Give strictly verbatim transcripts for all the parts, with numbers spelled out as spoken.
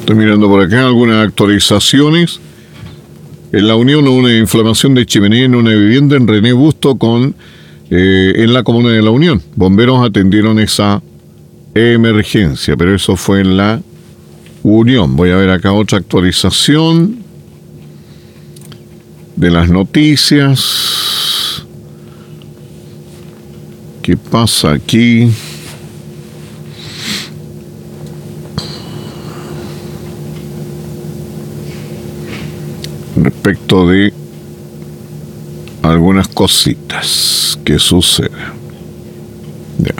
Estoy mirando por acá algunas actualizaciones. En La Unión, una inflamación de chimenea en una vivienda en René Busto con eh, en la comuna de La Unión. Bomberos atendieron esa emergencia, pero eso fue en La Unión. Voy a ver acá otra actualización de las noticias. ¿Qué pasa aquí? Respecto de algunas cositas que suceden. Ya.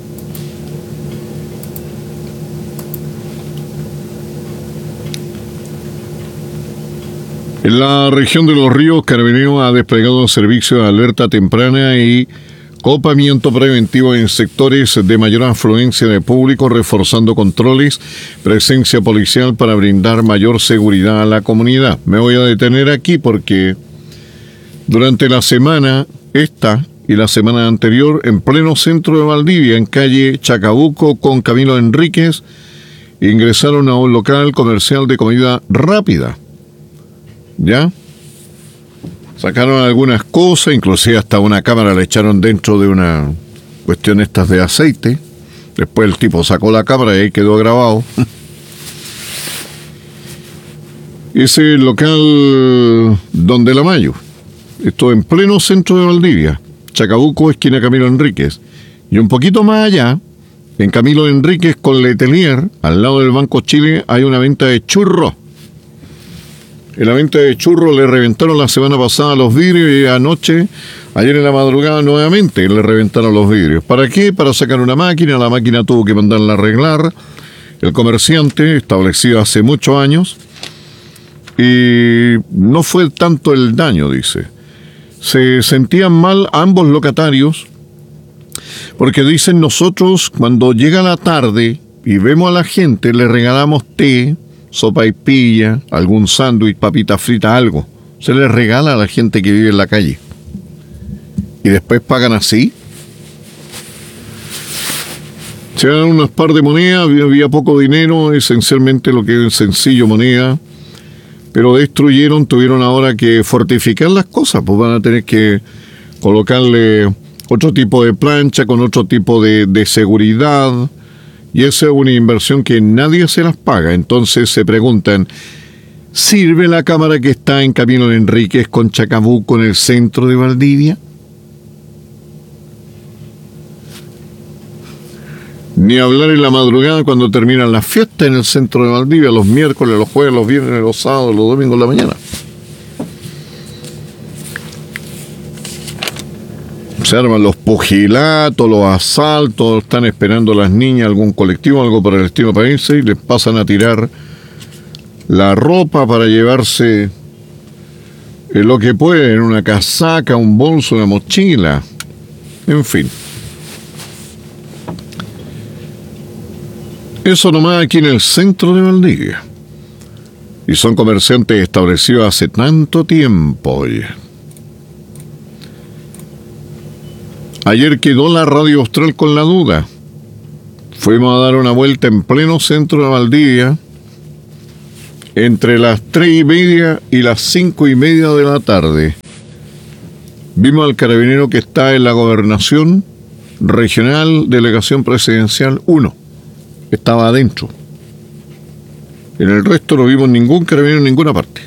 En la región de Los Ríos, Carabineros ha desplegado un servicio de alerta temprana y copamiento preventivo en sectores de mayor afluencia de público, reforzando controles, presencia policial para brindar mayor seguridad a la comunidad. Me voy a detener aquí porque durante la semana esta y la semana anterior, en pleno centro de Valdivia, en calle Chacabuco con Camilo Enríquez, ingresaron a un local comercial de comida rápida. ¿Ya? Sacaron algunas cosas, inclusive hasta una cámara le echaron dentro de una cuestión estas de aceite. Después el tipo sacó la cámara y ahí quedó grabado. Ese local Donde la Mayo. Esto en pleno centro de Valdivia. Chacabuco, esquina Camilo Enríquez. Y un poquito más allá, en Camilo Enríquez con Letelier, al lado del Banco Chile, hay una venta de churros. En la venta de churros le reventaron la semana pasada los vidrios y anoche, ayer en la madrugada nuevamente le reventaron los vidrios. ¿Para qué? Para sacar una máquina. La máquina tuvo que mandarla a arreglar el comerciante, establecido hace muchos años, y no fue tanto el daño, dice. Se sentían mal ambos locatarios porque dicen: nosotros cuando llega la tarde y vemos a la gente, le regalamos té, sopa y pilla, algún sándwich, papita frita, algo. Se les regala a la gente que vive en la calle. Y después pagan así. Se dan unas par de monedas, había, había poco dinero, esencialmente lo que es sencillo, moneda. Pero destruyeron, tuvieron ahora que fortificar las cosas, pues van a tener que colocarle otro tipo de plancha con otro tipo de, de seguridad. Y esa es una inversión que nadie se las paga. Entonces se preguntan, ¿sirve la cámara que está en Camilo Enríquez con Chacabuco en el centro de Valdivia? Ni hablar en la madrugada cuando terminan las fiestas en el centro de Valdivia, los miércoles, los jueves, los viernes, los sábados, los domingos en la mañana. Se arman los pugilatos, los asaltos, están esperando las niñas algún colectivo, algo para el estilo para irse, y les pasan a tirar la ropa para llevarse lo que pueden, una casaca, un bolso, una mochila, en fin. Eso nomás aquí en el centro de Valdivia. Y son comerciantes establecidos hace tanto tiempo, oye. Ayer quedó la Radio Austral con la duda. Fuimos a dar una vuelta en pleno centro de Valdivia entre las tres y media y las cinco y media de la tarde. Vimos al carabinero que está en la Gobernación Regional, Delegación Presidencial uno. Estaba adentro. En el resto no vimos ningún carabinero en ninguna parte.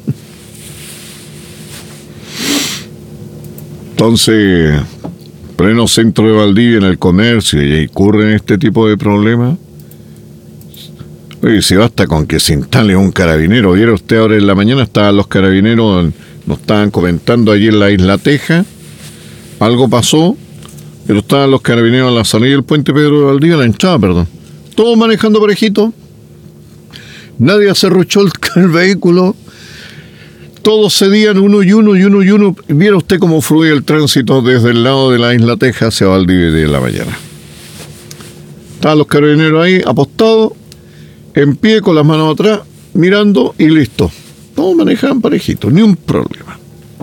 Entonces, pleno centro de Valdivia, en el comercio, y ocurren este tipo de problemas. Oye, si basta con que se instale un carabinero. Viera usted ahora en la mañana, estaban los carabineros, nos estaban comentando allí en la Isla Teja, algo pasó, pero estaban los carabineros en la salida del puente Pedro de Valdivia, en la entrada, perdón. Todos manejando parejito. Nadie acerruchó el, el vehículo. Todos cedían uno y uno y uno y uno. Viera usted cómo fluye el tránsito desde el lado de la Isla Teja hacia Valdivia de la mañana. Estaban los carabineros ahí, apostados, en pie, con las manos atrás, mirando y listo. Todos manejaban parejitos, ni un problema.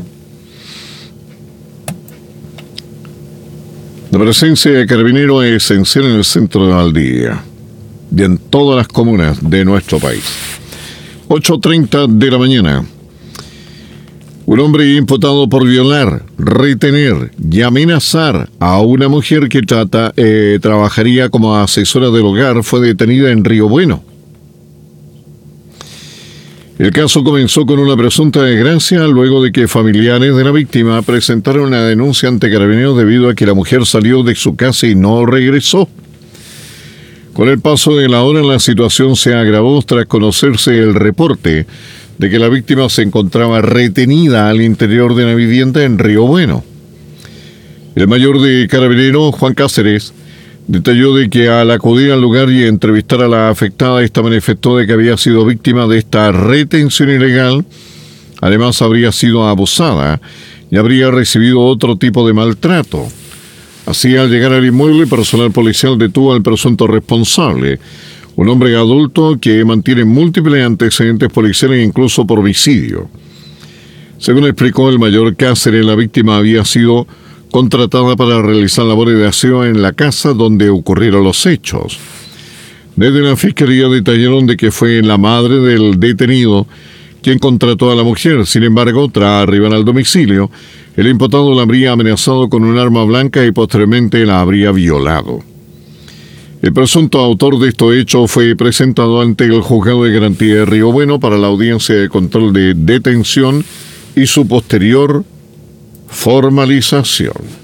La presencia de carabineros es esencial en el centro de Valdivia y en todas las comunas de nuestro país. ocho treinta de la mañana. Un hombre imputado por violar, retener y amenazar a una mujer que trata, eh, trabajaría como asesora del hogar fue detenida en Río Bueno. El caso comenzó con una presunta desgracia luego de que familiares de la víctima presentaron una denuncia ante Carabineros debido a que la mujer salió de su casa y no regresó. Con el paso de la hora, la situación se agravó tras conocerse el reporte de que la víctima se encontraba retenida al interior de una vivienda en Río Bueno. El mayor de Carabineros, Juan Cáceres, detalló de que al acudir al lugar y entrevistar a la afectada, esta manifestó de que había sido víctima de esta retención ilegal. Además, habría sido abusada y habría recibido otro tipo de maltrato. Así, al llegar al inmueble, personal policial detuvo al presunto responsable, un hombre adulto que mantiene múltiples antecedentes policiales, incluso por homicidio. Según explicó el mayor Cáceres, la víctima había sido contratada para realizar labores de aseo en la casa donde ocurrieron los hechos. Desde la fiscalía detallaron de que fue la madre del detenido quien contrató a la mujer. Sin embargo, tras arribar al domicilio, el imputado la habría amenazado con un arma blanca y posteriormente la habría violado. El presunto autor de estos hechos fue presentado ante el Juzgado de Garantía de Río Bueno para la audiencia de control de detención y su posterior formalización.